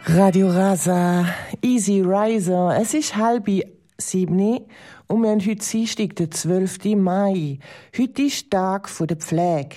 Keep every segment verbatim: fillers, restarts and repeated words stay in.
Radio Rasa, Easy Riser. Es ist halb sieben und wir haben heute Dienstag, den zwölften Mai. Heute ist Tag der Pflege.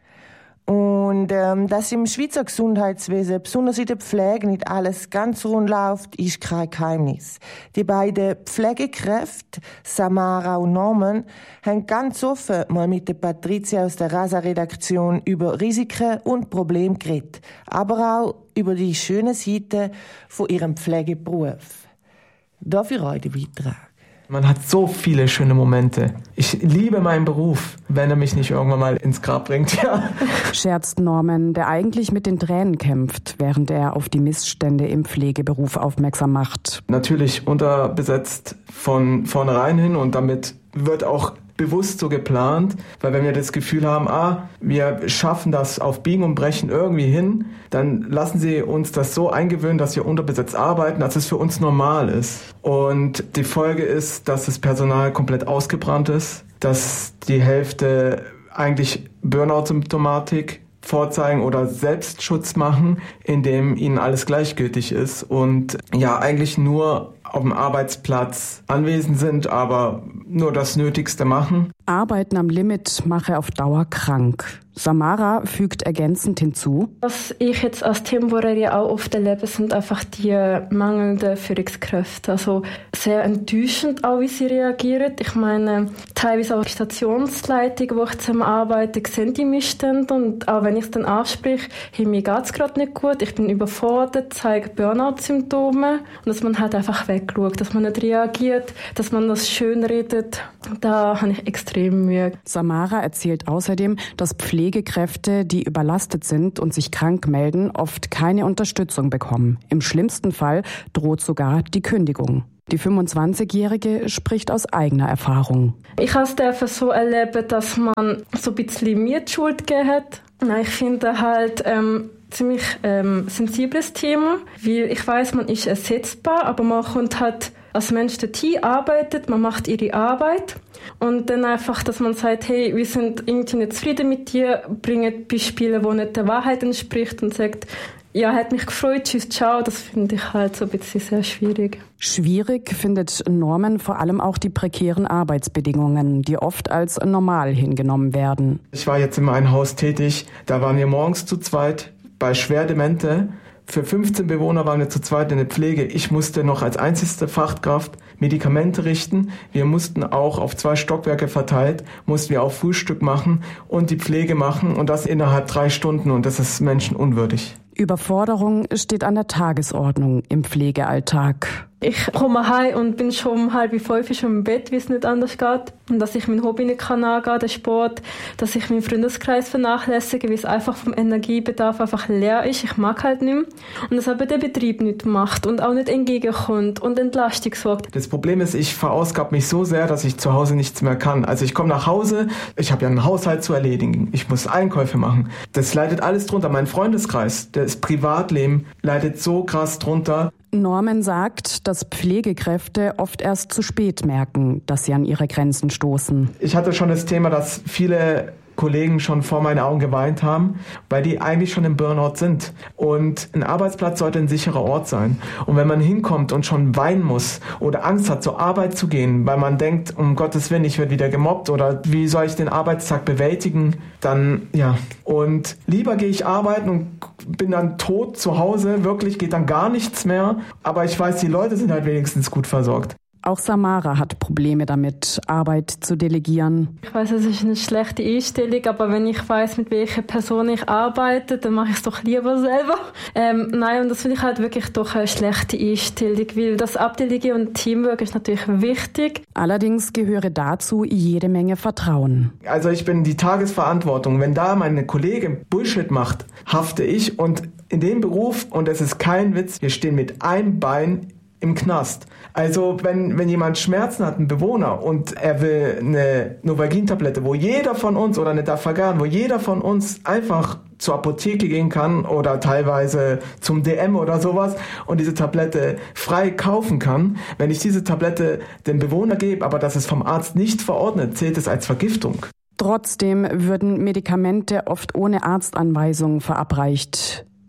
Und ähm, dass im Schweizer Gesundheitswesen, besonders in der Pflege, nicht alles ganz rund läuft, ist kein Geheimnis. Die beiden Pflegekräfte, Samara und Norman, haben ganz offen mal mit der Patricia aus der Rasa-Redaktion über Risiken und Probleme geredet, aber auch über die schönen Seiten von ihrem Pflegeberuf. Darf ich euch den Beitrag? Man hat so viele schöne Momente. Ich liebe meinen Beruf, wenn er mich nicht irgendwann mal ins Grab bringt, ja. Scherzt Norman, der eigentlich mit den Tränen kämpft, während er auf die Missstände im Pflegeberuf aufmerksam macht. Natürlich unterbesetzt von vornherein hin und damit wird auch bewusst so geplant, weil wenn wir das Gefühl haben, ah, wir schaffen das auf Biegen und Brechen irgendwie hin, dann lassen sie uns das so eingewöhnen, dass wir unterbesetzt arbeiten, dass es für uns normal ist. Und die Folge ist, dass das Personal komplett ausgebrannt ist, dass die Hälfte eigentlich Burnout-Symptomatik vorzeigen oder Selbstschutz machen, indem ihnen alles gleichgültig ist und ja eigentlich nur auf dem Arbeitsplatz anwesend sind, aber nur das Nötigste machen. Arbeiten am Limit mache auf Dauer krank. Samara fügt ergänzend hinzu: Was ich jetzt als temporär auch oft erlebe, sind einfach die mangelnden Führungskräfte. Also sehr enttäuschend auch, wie sie reagieren. Ich meine, teilweise auch die Stationsleitung, wo ich zusammen arbeite, sehen die Missstände. Und auch wenn ich es dann anspreche, hey, mir geht es gerade nicht gut, ich bin überfordert, zeige Burnout-Symptome. Und dass man halt einfach wegschaut, dass man nicht reagiert, dass man das schön redet. Da habe ich extrem Mühe. Samara erzählt außerdem, dass Pflegekräfte, die überlastet sind und sich krank melden, oft keine Unterstützung bekommen. Im schlimmsten Fall droht sogar die Kündigung. Die fünfundzwanzigjährige spricht aus eigener Erfahrung. Ich habe es so erlebt, dass man so ein bisschen mir die Schuld gegeben hat. Ich finde halt ähm, ziemlich ähm, sensibles Thema, weil ich weiß, man ist ersetzbar, aber man kommt halt als Mensch dorthin, arbeitet, man macht ihre Arbeit und dann einfach, dass man sagt, hey, wir sind irgendwie nicht zufrieden mit dir, bringen Beispiele, die nicht der Wahrheit entspricht und sagt, ja, hat mich gefreut, tschüss, ciao, das finde ich halt so ein bisschen sehr schwierig. Schwierig findet Norman vor allem auch die prekären Arbeitsbedingungen, die oft als normal hingenommen werden. Ich war jetzt in meinem Haus tätig, da waren wir morgens zu zweit bei Schwerdemente. Für fünfzehn Bewohner waren wir zu zweit in der Pflege. Ich musste noch als einzigste Fachkraft Medikamente richten. Wir mussten auch auf zwei Stockwerke verteilt, mussten wir auch Frühstück machen und die Pflege machen und das innerhalb drei Stunden und das ist menschenunwürdig. Überforderung steht an der Tagesordnung im Pflegealltag. Ich komme heim und bin schon um halb fünf schon im Bett, wie es nicht anders geht. Und dass ich mein Hobby nicht kann angehen, den Sport, dass ich meinen Freundeskreis vernachlässige, weil es einfach vom Energiebedarf einfach leer ist. Ich mag halt nicht mehr. Und dass aber der Betrieb nicht macht und auch nicht entgegenkommt und Entlastung sorgt. Das Problem ist, ich verausgabe mich so sehr, dass ich zu Hause nichts mehr kann. Also ich komme nach Hause, ich habe ja einen Haushalt zu erledigen, ich muss Einkäufe machen. Das leidet alles drunter. Mein Freundeskreis, das Privatleben leidet so krass drunter. Norman sagt, dass Pflegekräfte oft erst zu spät merken, dass sie an ihre Grenzen stoßen. Ich hatte schon das Thema, dass viele Kollegen schon vor meinen Augen geweint haben, weil die eigentlich schon im Burnout sind. Und ein Arbeitsplatz sollte ein sicherer Ort sein. Und wenn man hinkommt und schon weinen muss oder Angst hat, zur Arbeit zu gehen, weil man denkt, um Gottes Willen, ich werde wieder gemobbt oder wie soll ich den Arbeitstag bewältigen, dann ja. Und lieber gehe ich arbeiten und bin dann tot zu Hause, wirklich geht dann gar nichts mehr. Aber ich weiß, die Leute sind halt wenigstens gut versorgt. Auch Samara hat Probleme damit, Arbeit zu delegieren. Ich weiß, es ist eine schlechte Einstellung, aber wenn ich weiß, mit welcher Person ich arbeite, dann mache ich es doch lieber selber. Ähm, nein, und das finde ich halt wirklich doch eine schlechte Einstellung, weil das Abdelegieren und Teamwork ist natürlich wichtig. Allerdings gehöre dazu jede Menge Vertrauen. Also ich bin die Tagesverantwortung. Wenn da meine Kollegin Bullshit macht, hafte ich und in dem Beruf, und es ist kein Witz, wir stehen mit einem Bein im Knast. Also wenn, wenn jemand Schmerzen hat, ein Bewohner, und er will eine Novalgin-Tablette, wo jeder von uns, oder eine Dafagan, wo jeder von uns einfach zur Apotheke gehen kann oder teilweise zum D M oder sowas und diese Tablette frei kaufen kann. Wenn ich diese Tablette dem Bewohner gebe, aber das ist vom Arzt nicht verordnet, zählt es als Vergiftung. Trotzdem würden Medikamente oft ohne Arztanweisung verabreicht.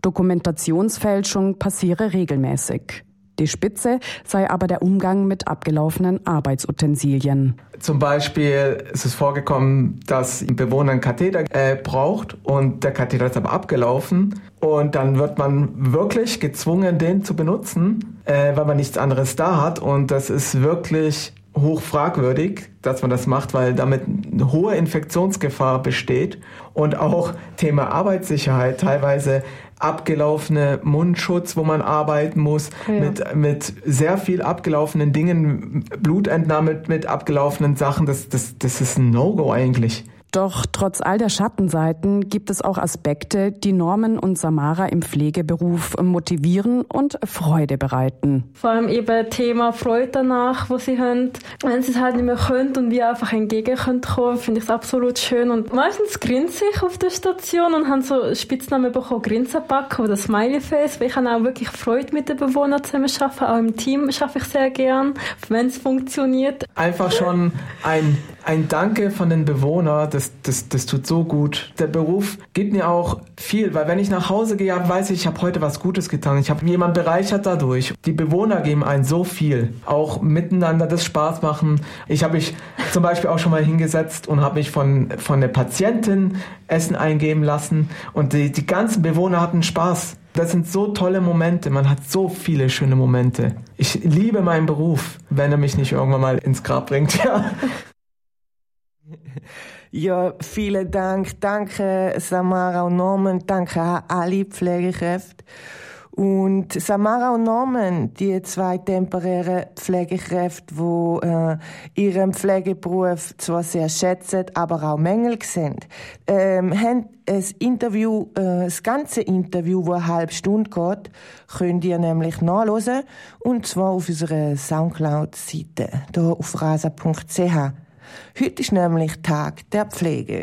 Dokumentationsfälschung passiere regelmäßig. Die Spitze sei aber der Umgang mit abgelaufenen Arbeitsutensilien. Zum Beispiel ist es vorgekommen, dass ein Bewohner einen Katheter äh, braucht und der Katheter ist aber abgelaufen und dann wird man wirklich gezwungen, den zu benutzen, äh, weil man nichts anderes da hat und das ist wirklich hoch fragwürdig, dass man das macht, weil damit eine hohe Infektionsgefahr besteht und auch Thema Arbeitssicherheit, teilweise abgelaufene Mundschutz, wo man arbeiten muss, ja. mit, mit sehr viel abgelaufenen Dingen, Blutentnahme mit, mit abgelaufenen Sachen, das, das, das ist ein No-Go eigentlich. Doch trotz all der Schattenseiten gibt es auch Aspekte, die Norman und Samara im Pflegeberuf motivieren und Freude bereiten. Vor allem eben Thema Freude danach, wo sie haben. Wenn sie es halt nicht mehr können und wir einfach entgegen kommen können, finde ich es absolut schön. Und meistens grinse ich auf der Station und habe so Spitznamen bekommen, Grinsenbacken oder Smiley-Face, weil ich habe auch wirklich Freude mit den Bewohnern zusammen arbeiten. Auch im Team arbeite ich sehr gern, wenn es funktioniert. Einfach schon ein, ein Danke von den Bewohnern, das Das, das, das tut so gut. Der Beruf gibt mir auch viel, weil wenn ich nach Hause gehe, weiß ich, ich habe heute was Gutes getan. Ich habe jemanden bereichert dadurch. Die Bewohner geben einen so viel. Auch miteinander das Spaß machen. Ich habe mich zum Beispiel auch schon mal hingesetzt und habe mich von, von der Patientin Essen eingeben lassen. Und die, die ganzen Bewohner hatten Spaß. Das sind so tolle Momente. Man hat so viele schöne Momente. Ich liebe meinen Beruf, wenn er mich nicht irgendwann mal ins Grab bringt. Ja. Ja, vielen Dank. Danke Samara und Norman. Danke an alle Pflegekräfte. Und Samara und Norman, die zwei temporären Pflegekräfte, die äh, ihren Pflegeberuf zwar sehr schätzen, aber auch Mängel sehen, ähm, haben ein Interview, äh, das ganze Interview, das eine halbe Stunde geht, könnt ihr nämlich nachhören. Und zwar auf unserer Soundcloud-Seite, hier auf rasa punkt c h. Heute ist nämlich Tag der Pflege.